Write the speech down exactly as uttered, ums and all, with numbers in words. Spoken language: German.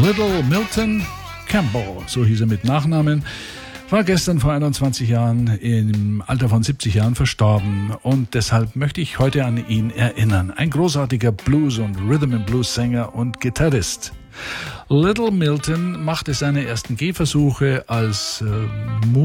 Little Milton Campbell, so hieß er mit Nachnamen, war gestern vor einundzwanzig Jahren im Alter von siebzig Jahren verstorben und deshalb möchte ich heute an ihn erinnern. Ein großartiger Blues- und Rhythm-and-Blues-Sänger und Gitarrist. Little Milton machte seine ersten Gehversuche als äh,